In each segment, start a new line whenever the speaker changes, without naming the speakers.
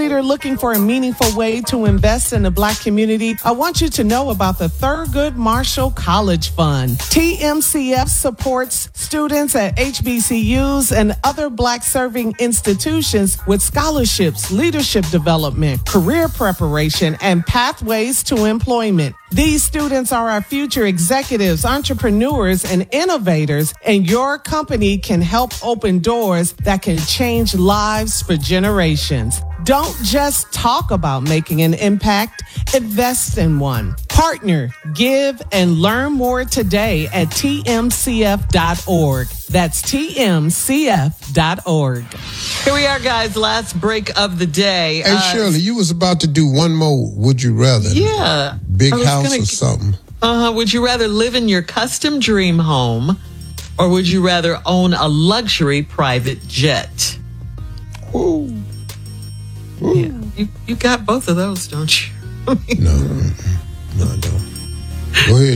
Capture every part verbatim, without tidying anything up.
Leader looking for a meaningful way to invest in the Black community, I want you to know about the Thurgood Marshall College Fund. T M C F supports students at H B C Us and other Black serving institutions with scholarships, leadership development, career preparation, and pathways to employment. These students are our future executives, entrepreneurs, and innovators, and your company can help open doors that can change lives for generations. Don't just talk about making an impact, invest in one. Partner, give, and learn more today at T M C F dot org. That's T M C F dot org. Here we are, guys. Last break of the day.
Hey, uh, Shirley, you was about to do one more. Would you rather?
Yeah.
Big house
gonna,
or something?
Uh-huh. Would you rather live in your custom dream home, or would you rather own a luxury private jet?
Ooh. Ooh.
Yeah. You, you got both of those, don't you?
no, no, I don't. Go ahead,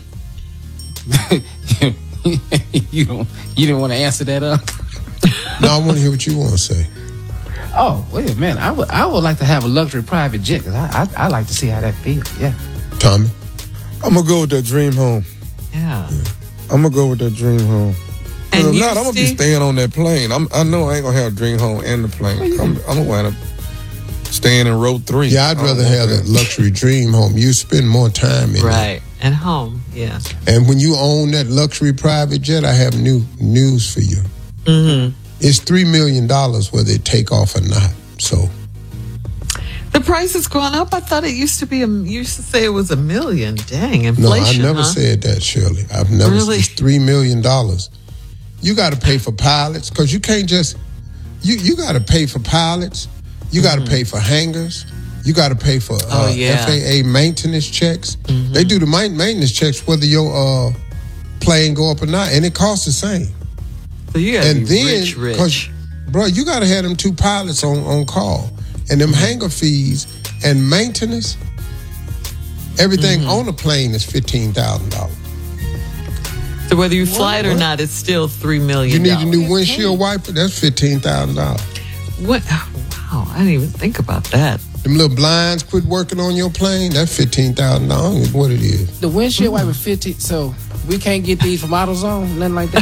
Junior.
you don't. You didn't want to answer that up.
No, I want to hear what you want to say.
Oh, wait a minute. I would. I would like to have a luxury private jet because I, I. I like to see how that feels. Yeah.
Tommy,
I'm gonna go with that dream home.
Yeah.
yeah. I'm gonna go with that dream home.
And
if
you,
not, I'm gonna be staying on that plane. I'm. I know I ain't gonna have a dream home and the plane. I'm, I'm gonna wind up staying in row three.
Yeah, I'd rather have a luxury dream home. You spend more time in
right.
it.
And home, yeah.
And when you own that luxury private jet, I have new news for you.
Mm-hmm.
It's three million dollars whether it take off or not. So
the price has gone up. I thought it used to be a. You used to say it was a million. Dang, inflation.
No, I never
huh?
said that, Shirley. I've never.
Really?
It's three million dollars. You got to pay for pilots because you can't just. You you got to pay for pilots. You got to mm-hmm. pay for hangars. You got to pay for uh,
oh, yeah.
F A A maintenance checks. Mm-hmm. They do the maintenance checks whether your uh, plane go up or not, and it costs the same.
So you gotta
and
be
then,
rich, rich.
Bro, you got to have them two pilots on, on call. And them hangar fees and maintenance, everything mm-hmm. on the plane is fifteen thousand dollars.
So whether you fly it or not, it's still three million dollars.
You need a new windshield wiper? That's fifteen thousand dollars.
What? Oh, wow, I didn't even think about that.
Them little blinds quit working on your plane, that's fifteen thousand dollars. What it is.
The windshield wiper fifty. So we can't get these from AutoZone, nothing like that.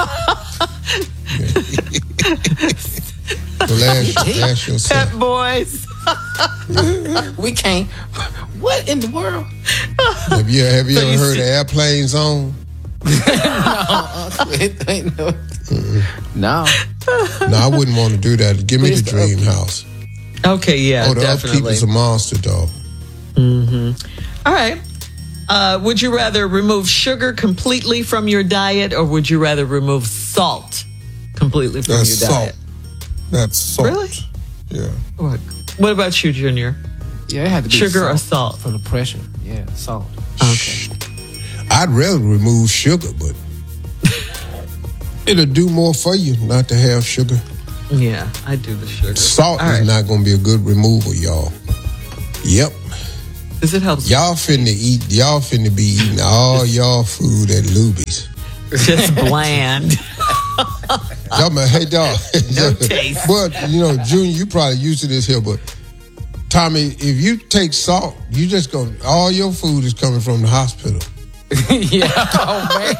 So ask, ask yourself.
Pet Boys.
We can't. What in the world?
Have you, have you
So
ever
you
heard
see-
of Airplane Zone?
no, it ain't no. No.
No, I wouldn't want to do that. Give me
Where's
the
the
dream
upkeep?
house.
Okay, yeah,
Oh, the upkeep
definitely.
is a monster, dog.
Mm-hmm. All right. Uh, would you rather remove sugar completely from your diet, or would you rather remove salt completely from
That's
your
salt.
diet?
That's salt.
Really?
Yeah.
What? What about you, Junior?
Yeah, it had to be
Sugar
salt
or salt?
for the pressure. Yeah, salt.
Okay.
I'd rather remove sugar, but it'll do more for you not to have sugar.
Yeah, I do the sugar.
Salt
All
is
right.
not going to be a good removal, y'all. Yep.
Because it helps.
Y'all finna eat, y'all finna be eating all y'all food at Luby's.
Just bland.
Y'all, man, hey, dog.
No taste.
But, you know, Junior, you probably used to this here, but Tommy, if you take salt, you just go, all your food is coming from the hospital.
Yeah. Oh man.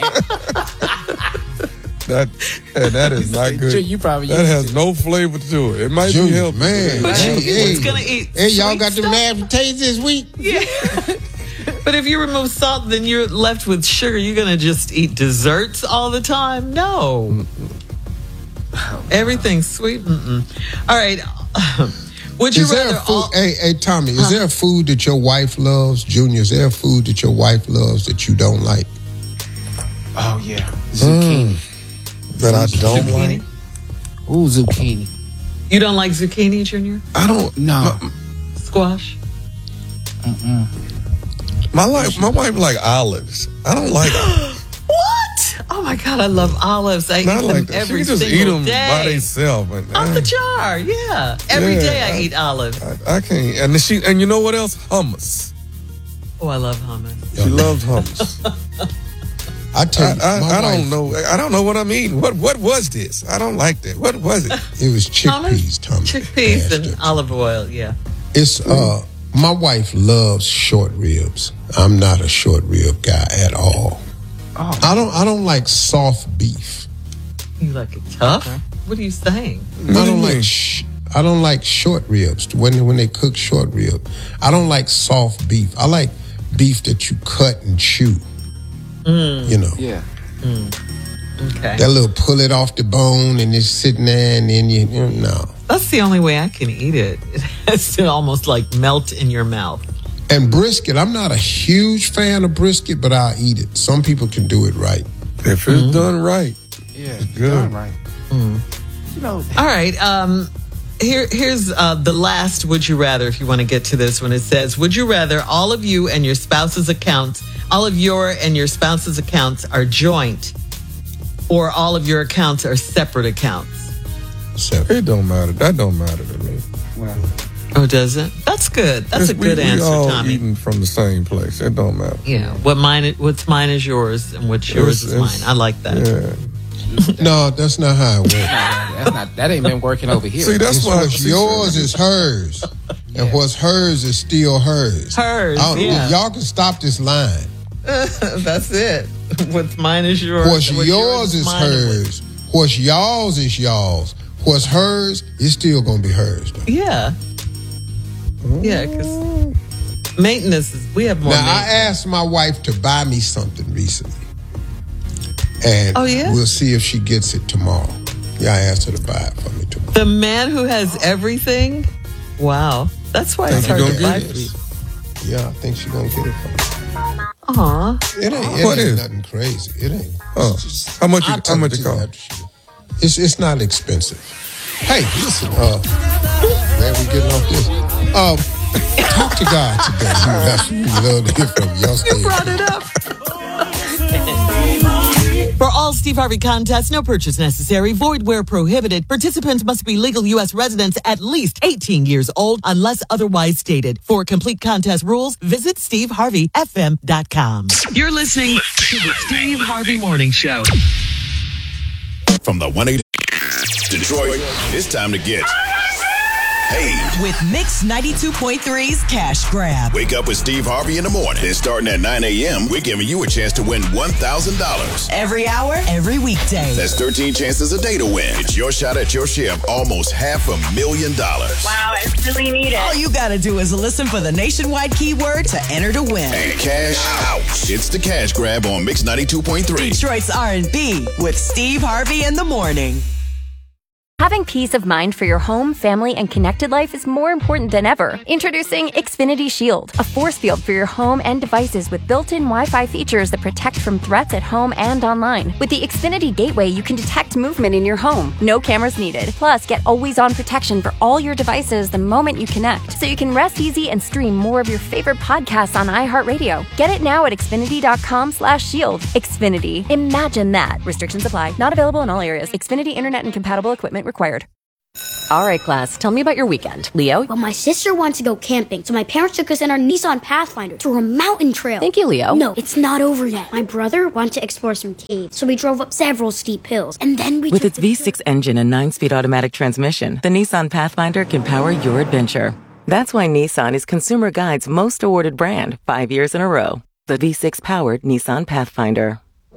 That uh, that is not good.
You probably
that
used
has
to.
no flavor to it. It might
Junior,
be healthy.
man.
But
Hey,
you
hey.
was gonna eat.
Hey, y'all
sweet
got them
stuff?
mashed potatoes this week?
Yeah. But if you remove salt, then you're left with sugar. You're gonna just eat desserts all the time? No. Everything's sweet. Mm-mm. All right. Would you
Is there
rather
a food?
all-
Hey, hey, Tommy, is there a food that your wife loves, Junior? Is there a food that your wife loves that you don't like?
Oh yeah. Zucchini.
That I don't
Zucchini?
like.
Ooh, zucchini.
You don't like zucchini, Junior?
I don't.
No.
Squash?
Mm-mm.
My life. My wife like olives. I don't like.
What? Oh my God, I love olives. I
Not
eat
like
them
that.
every
She just
single
eat them
day.
by themselves.
Out the jar, yeah. Every
Yeah,
day I,
I-
eat olives.
I, I can't. And she. And you know what else? Hummus.
Oh, I love hummus.
She loves hummus.
I tell you,
I,
my
I, I
wife,
don't know. I don't know what I'm eating. What what was this? I don't like that. What was it?
It was chickpeas, Tommy.
Chickpeas
Pastor.
and olive oil, yeah.
It's uh, my wife loves short ribs. I'm not a short rib guy at all.
Oh.
I don't. I don't like soft beef.
You like it tough?
Okay.
What are you saying?
I
What do
don't
you
like.
mean?
Sh- I don't like short ribs when when they cook short rib. I don't like soft beef. I like beef that you cut and chew.
Mm.
You know.
Yeah.
Okay.
That little pull it off the bone and it's sitting there and then you, you know, no.
That's the only way I can eat it. It has to almost like melt in your mouth.
And brisket, I'm not a huge fan of brisket, but I'll eat it. Some people can do it right.
If it's done right.
Yeah.
It's
You're
good.
done right.
Mm.
You know.
All right. Um, here, here's uh, the last would you rather, if you want to get to this one. It says, would you rather all of you and your spouse's accounts, all of your and your spouse's accounts are joint, or all of your accounts are separate accounts?
So,
It don't matter. That don't matter to me.
Well,
Oh, does it? That's good. That's a
we,
good
we
answer,
all
Tommy.
eating from the same place. It don't matter.
Yeah. What mine? What's mine is yours, and what's yours
It's-
is mine.
it's-
I like that.
Yeah.
no, that's not how it works.
that's not. That ain't been working over here.
See, that's
It's
why
what's
see,
yours is hers, and what's hers is still hers.
Hers,
I don't-
yeah.
Y'all can stop this line.
That's it. What's mine is yours.
What's
and
yours is
mine.
hers. What's y'all's is y'all's. What's hers is still gonna be hers. Though.
Yeah. Yeah, because maintenance is, we have more
Now I
maintenance.
asked my wife to buy me something recently, and
Oh, yeah?
we'll see if she gets it tomorrow. Yeah, I asked her to buy it for me tomorrow.
The man who has everything? Wow. That's why it's
Think
hard
you
to
gonna
buy
get
for you.
it?
Yeah, I think she's gonna get it for me.
Aw.
It ain't, it
What
ain't
is?
nothing crazy. It ain't.
Oh,
it's just-
how much?
I'll
It,
tell
how much
you
it cost?
after she- It's it's not expensive. Hey, listen. Uh, man, we getting off this. Um, talk to God today. That's what we love to hear from you. Y'all stay.
Brought it up. For all Steve Harvey contests, no purchase necessary, void where prohibited. Participants must be legal U S residents at least eighteen years old unless otherwise stated. For complete contest rules, visit steve harvey f m dot com.
You're listening to the Steve Harvey Morning Show.
From the one eight Detroit, it's time to get paid.
With Mix ninety-two point three's Cash Grab.
Wake up with Steve Harvey in the morning. And starting at nine a.m., we're giving you a chance to win one thousand dollars.
Every hour, every weekday.
That's thirteen chances a day to win. It's your shot at your share of almost half a million dollars.
Wow, I really need it.
All you gotta do is listen for the nationwide keyword to enter to win.
And cash out. It's the Cash Grab on Mix ninety-two point three.
Detroit's R and B with Steve Harvey in the morning.
Having peace of mind for your home, family, and connected life is more important than ever. Introducing Xfinity Shield, a force field for your home and devices with built-in Wi-Fi features that protect from threats at home and online. With the Xfinity Gateway, you can detect movement in your home. No cameras needed. Plus, get always-on protection for all your devices the moment you connect, so you can rest easy and stream more of your favorite podcasts on iHeartRadio. Get it now at xfinity.com slash shield. Xfinity. Imagine that. Restrictions apply. Not available in all areas. Xfinity Internet and compatible equipment required. All right, class. Tell me about your weekend. Leo?
Well, my sister wants to go camping, so my parents took us in our Nissan Pathfinder to a mountain trail.
Thank you, Leo.
No, it's not over yet. My brother wanted to explore some caves, so we drove up several steep hills, and then we
With
took
its
the
V six engine and nine-speed automatic transmission, the Nissan Pathfinder can power your adventure. That's why Nissan is Consumer Guide's most awarded brand five years in a row. The V six-powered Nissan Pathfinder.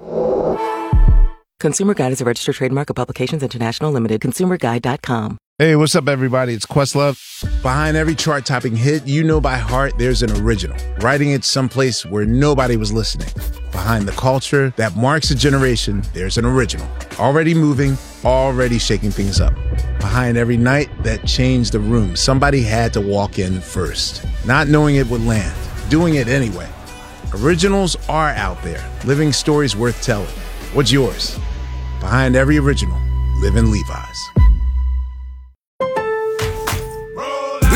Consumer Guide is a registered trademark of Publications International Limited. consumer guide dot com.
Hey, what's up, everybody? It's Questlove. Behind every chart-topping hit you know by heart, there's an original, writing it someplace where nobody was listening. Behind the culture that marks a generation, there's an original, already moving, already shaking things up. Behind every night that changed the room, somebody had to walk in first, not knowing it would land, doing it anyway. Originals are out there, living stories worth telling. What's yours? Behind every original, live in Levi's.
This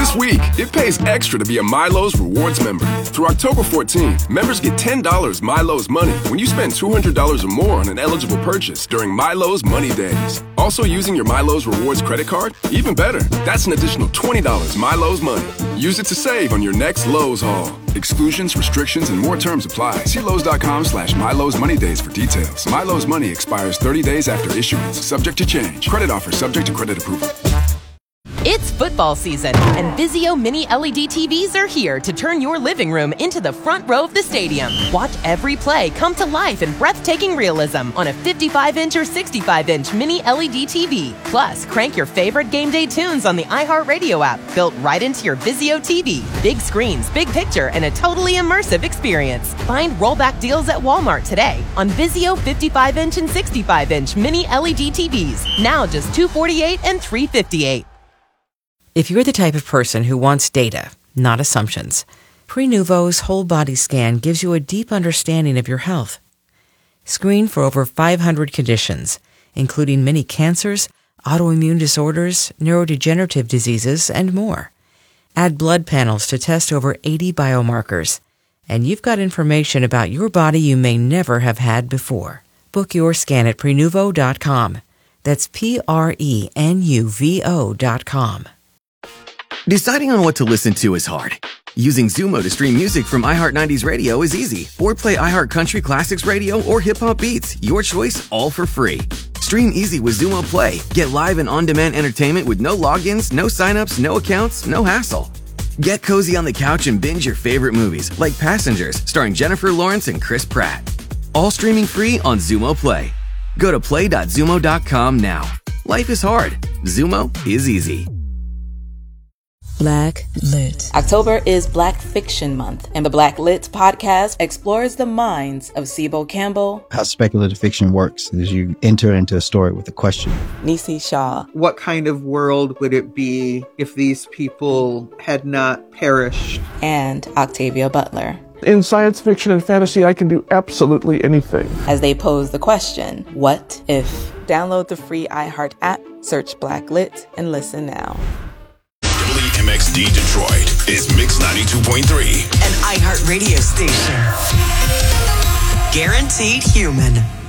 This week, it pays extra to be a Milo's Rewards member. Through October fourteenth, members get ten dollars Milo's Money when you spend two hundred dollars or more on an eligible purchase during Milo's Money Days. Also using your Milo's Rewards credit card? Even better, that's an additional twenty dollars Milo's Money. Use it to save on your next Lowe's haul. Exclusions, restrictions, and more terms apply. See Lowe's.com slash Milo's Money Days for details. Milo's Money expires thirty days after issuance, subject to change. Credit offer subject to credit approval.
It's football season, and Vizio Mini L E D T Vs are here to turn your living room into the front row of the stadium. Watch every play come to life in breathtaking realism on a fifty-five inch or sixty-five inch Mini L E D T V. Plus, crank your favorite game day tunes on the iHeartRadio app, built right into your Vizio T V. Big screens, big picture, and a totally immersive experience. Find rollback deals at Walmart today on Vizio fifty-five inch and sixty-five inch Mini L E D T Vs. Now just two hundred forty-eight dollars and three hundred fifty-eight dollars.
If you're the type of person who wants data, not assumptions, Prenuvo's whole body scan gives you a deep understanding of your health. Screen for over five hundred conditions, including many cancers, autoimmune disorders, neurodegenerative diseases, and more. Add blood panels to test over eighty biomarkers, and you've got information about your body you may never have had before. Book your scan at Prenuvo dot com. That's P R E N U V O dot com.
Deciding on what to listen to is hard. Using Zumo to stream music from iHeart nineties Radio is easy. Or play iHeart Country Classics Radio or Hip Hop Beats. Your choice, all for free. Stream easy with Zumo Play. Get live and on-demand entertainment with no logins, no signups, no accounts, no hassle. Get cozy on the couch and binge your favorite movies, like Passengers, starring Jennifer Lawrence and Chris Pratt. All streaming free on Zumo Play. Go to play dot zumo dot com now. Life is hard. Zumo is easy.
Black Lit. October is Black Fiction Month, and the Black Lit podcast explores the minds of Sibo Campbell.
How speculative fiction works is you enter into a story with a question.
Nisi Shaw.
What kind of world would it be if these people had not perished?
And Octavia Butler.
In science fiction and fantasy, I can do absolutely anything.
As they pose the question, what if? Download the free iHeart app, search Black Lit, and listen now.
W M X D Detroit is Mix ninety-two point three.
An iHeart radio station. Guaranteed human.